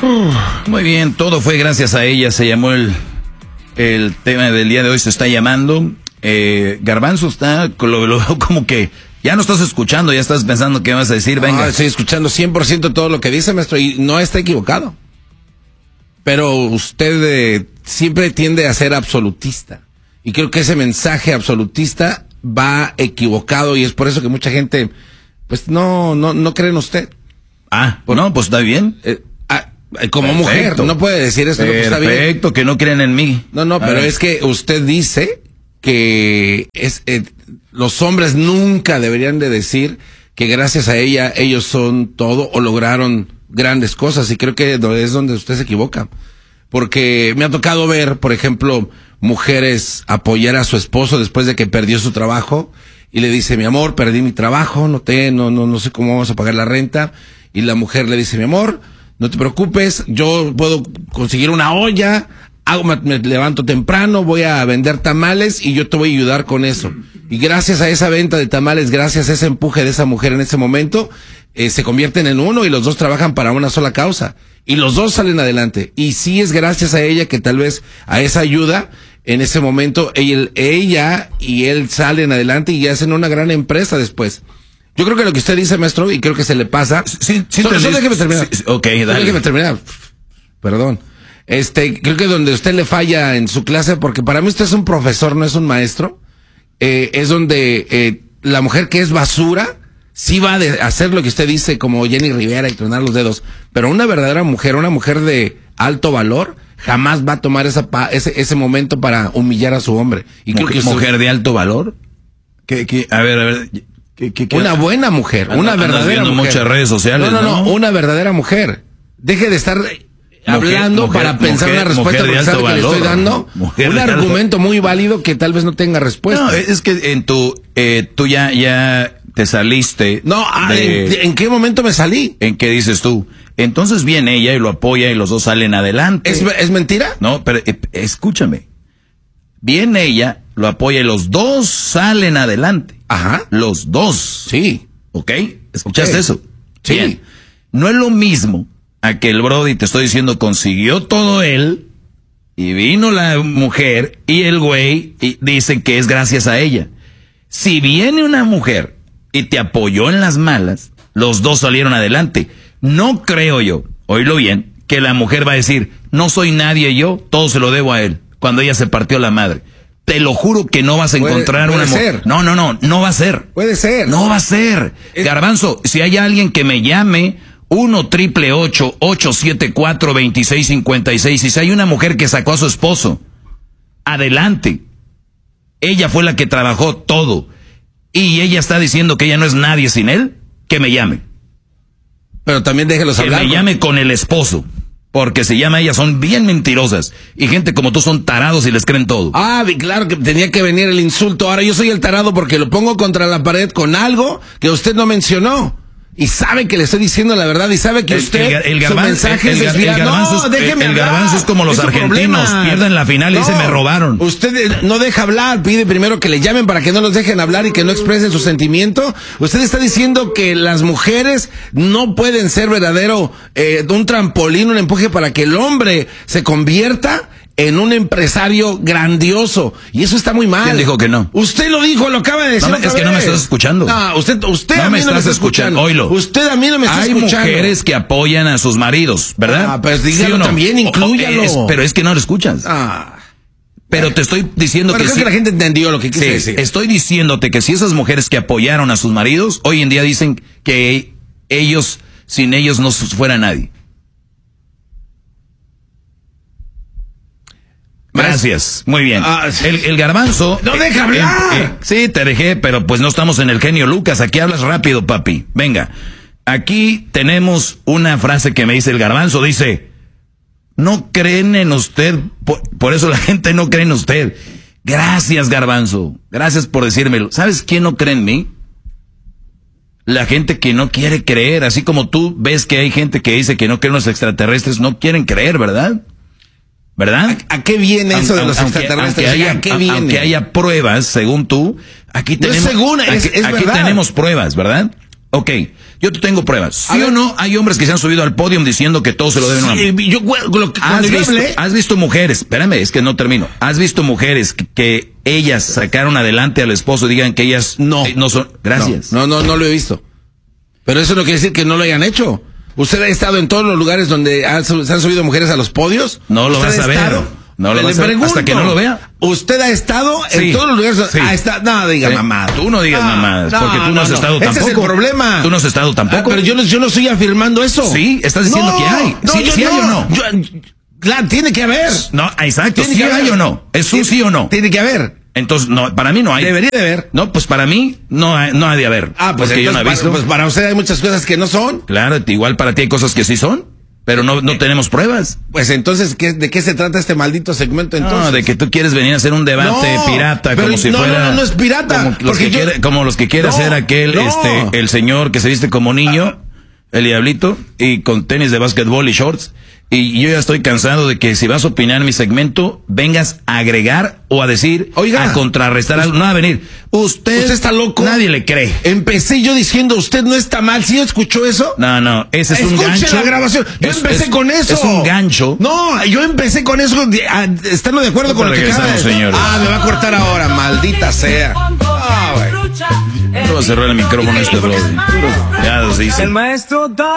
Muy bien, todo fue gracias a ella. Se llamó el tema del día de hoy, se está llamando. Garbanzo está, lo veo como que ya no estás escuchando, ya estás pensando qué vas a decir. Venga. Estoy escuchando 100% todo lo que dice, maestro, y no está equivocado. Pero usted siempre tiende a ser absolutista. Y creo que ese mensaje absolutista va equivocado, y es por eso que mucha gente pues no cree en usted. No, pues está bien. Como perfecto. Mujer, no puede decir esto. Perfecto, está bien. Que no creen en mí. No, pero es que usted dice que los hombres nunca deberían de decir que gracias a ella ellos son todo o lograron grandes cosas, y creo que es donde usted se equivoca. Porque me ha tocado ver, por ejemplo, mujeres apoyar a su esposo después de que perdió su trabajo y le dice: mi amor, perdí mi trabajo, no sé cómo vamos a pagar la renta. Y la mujer le dice: mi amor, no te preocupes, yo puedo conseguir una olla, me levanto temprano, voy a vender tamales y yo te voy a ayudar con eso. Y gracias a esa venta de tamales, gracias a ese empuje de esa mujer en ese momento, se convierten en uno y los dos trabajan para una sola causa. Y los dos salen adelante. Y sí es gracias a ella que tal vez a esa ayuda, en ese momento, ella y él salen adelante y hacen una gran empresa después. Yo creo que lo que usted dice, maestro, y creo que se le pasa... Sí, déjeme terminar. Sí, ok, dale. Déjeme terminar. Perdón. Creo que donde usted le falla en su clase, porque para mí usted es un profesor, no es un maestro, es donde la mujer que es basura sí va a hacer lo que usted dice, como Jenny Rivera, y tronar los dedos. Pero una verdadera mujer, una mujer de alto valor, jamás va a tomar ese momento para humillar a su hombre. Y creo que ¿Mujer de alto valor? A ver... Una buena mujer, una verdadera mujer. Muchas redes sociales, no, una verdadera mujer. Deje de estar hablando para pensar una respuesta, porque sabe que le estoy dando un argumento muy válido que tal vez no tenga respuesta. No, es que tú ya te saliste. No, ¿en qué momento me salí? ¿En qué dices tú? Entonces viene ella y lo apoya y los dos salen adelante. ¿Es mentira? No, pero escúchame. Viene ella, lo apoya y los dos salen adelante. Ajá. Los dos. Sí. ¿Ok? ¿Escuchaste eso? Sí. Bien. No es lo mismo a que el Brody, te estoy diciendo, consiguió todo él, y vino la mujer y el güey y dicen que es gracias a ella. Si viene una mujer y te apoyó en las malas, los dos salieron adelante. No creo yo, oílo bien, que la mujer va a decir: no soy nadie yo, todo se lo debo a él, cuando ella se partió la madre. Te lo juro que no vas a encontrar una mujer. No va a ser. Puede ser. No va a ser. Garbanzo, si hay alguien que me llame, 1-888-874-2656. Y si hay una mujer que sacó a su esposo, adelante. Ella fue la que trabajó todo. Y ella está diciendo que ella no es nadie sin él, que me llame. Pero también déjelos hablar. Que me llame con el esposo. Porque se llama ella, son bien mentirosas. Y gente como tú son tarados y les creen todo. Claro que tenía que venir el insulto. Ahora yo soy el tarado porque lo pongo contra la pared con algo que usted no mencionó. Y sabe que le estoy diciendo la verdad, y sabe que usted su mensaje es desviado. El garbanzo es como los argentinos, pierden la final y dicen: me robaron. Usted no deja hablar, pide primero que le llamen para que no los dejen hablar y que no expresen su sentimiento. Usted está diciendo que las mujeres no pueden ser verdadero un trampolín, un empuje para que el hombre se convierta en un empresario grandioso, y eso está muy mal. ¿Quién dijo que no? Usted lo dijo, lo acaba de decir. No, es que no me estás escuchando. No, usted no a mí me no estás escuchando. Oílo. Usted a mí no me está escuchando. Hay mujeres que apoyan a sus maridos, ¿verdad? Pues dígalo, ¿sí no? También, inclúyalo. Pero es que no lo escuchas. Pero te estoy diciendo que creo que la gente entendió lo que quise decir. Estoy diciéndote que si esas mujeres que apoyaron a sus maridos, hoy en día dicen que ellos, sin ellos no fuera nadie. Gracias, muy bien. El garbanzo... ¡No deja hablar! Sí, te dejé, pero pues no estamos en el genio Lucas. Aquí hablas rápido, papi. Venga, aquí tenemos una frase que me dice el garbanzo. Dice: no creen en usted, por eso la gente no cree en usted. Gracias, garbanzo. Gracias por decírmelo. ¿Sabes quién no cree en mí? La gente que no quiere creer. Así como tú ves que hay gente que dice que no creen los extraterrestres, no quieren creer, ¿verdad? ¿Verdad? ¿A qué viene eso de los extraterrestres? Aunque haya pruebas, según tú, aquí tenemos, no es según, es aquí verdad. tenemos pruebas, ¿verdad? Ok, yo te tengo pruebas. ¿Sí o no? Hay hombres que se han subido al podio diciendo que todo se lo deben a una mujer. ¿Has visto mujeres? Espérame, es que no termino. ¿Has visto mujeres que ellas sacaron adelante al esposo y digan que ellas no son? Gracias. No lo he visto. Pero eso no quiere decir que no lo hayan hecho. ¿Usted ha estado en todos los lugares donde se han subido mujeres a los podios? No lo vas a ver. No lo vas a ver hasta que no lo vea. ¿Usted ha estado en todos los lugares? Sí. No diga mamá. Tú no digas mamadas, porque tú no has estado tampoco. Ese es el problema. Tú no has estado tampoco. Pero yo no estoy afirmando eso. Sí, estás diciendo que hay. ¿Sí hay o no? Tiene que haber. No, exacto. ¿Sí hay o no? ¿Es un sí o no? Tiene que haber. Entonces, no, para mí no hay. Debería de haber. No, pues para mí no hay de haber. Pues porque yo no he visto. Pues para usted hay muchas cosas que no son. Claro, igual para ti hay cosas que sí son. Pero no tenemos pruebas. Pues entonces, ¿de qué se trata este maldito segmento entonces? No, de que tú quieres venir a hacer un debate pirata, como si fuera... No es pirata. Como los que quiere hacer aquel, el señor que se viste como niño, el diablito, y con tenis de básquetbol y shorts. Y yo ya estoy cansado de que si vas a opinar en mi segmento, vengas a agregar o a decir, a contrarrestar algo. No, a venir. Usted está loco. Nadie le cree. Empecé yo diciendo, usted no está mal. ¿Sí escuchó eso? No, ese es un gancho. Escuche la grabación. Yo empecé con eso. Es un gancho. No, yo empecé con eso, estando de acuerdo con lo que acaba de decir. Señores. Me va a cortar ahora, maldita sea. No va a cerrar el micrófono este brother. Ya se dice. El maestro